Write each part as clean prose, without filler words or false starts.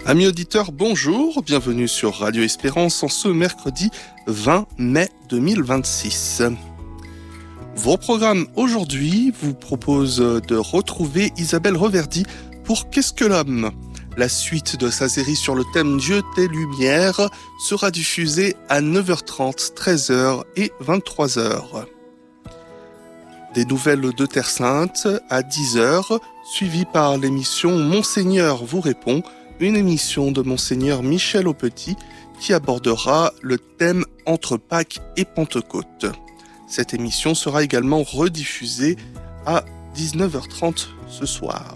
Amis auditeurs, bonjour, bienvenue sur Radio Espérance en ce mercredi 20 mai 2026. Vos programmes aujourd'hui vous proposent de retrouver Isabelle Reverdy pour Qu'est-ce que l'homme ? La suite de sa série sur le thème Dieu tes lumières sera diffusée à 9h30, 13h et 23h. Des nouvelles de Terre Sainte à 10h, suivies par l'émission Monseigneur vous répond, une émission de Monseigneur Michel Aupetit qui abordera le thème entre Pâques et Pentecôte. Cette émission sera également rediffusée à 19h30 ce soir.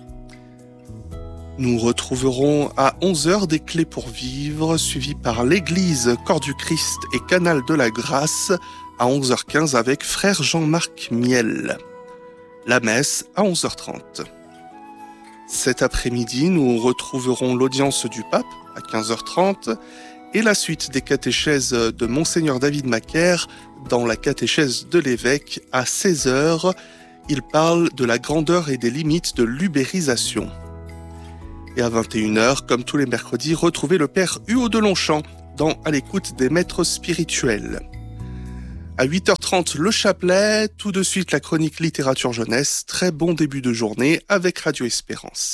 Nous retrouverons à 11h des clés pour vivre, suivies par l'Église Corps du Christ et Canal de la Grâce à 11h15 avec Frère Jean-Marc Miel. La messe à 11h30. Cet après-midi, nous retrouverons l'audience du pape à 15h30 et la suite des catéchèses de Monseigneur David Macaire dans la catéchèse de l'évêque à 16h. Il parle de la grandeur et des limites de l'ubérisation. Et à 21h, comme tous les mercredis, retrouvez le père Huot de Longchamp dans À l'écoute des maîtres spirituels. À 8h30, le chapelet, tout de suite la chronique littérature jeunesse. Très bon début de journée avec Radio Espérance.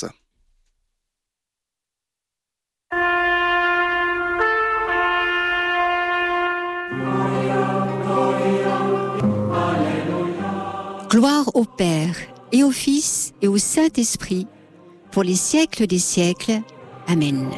Gloire au Père et au Fils et au Saint-Esprit, pour les siècles des siècles. Amen.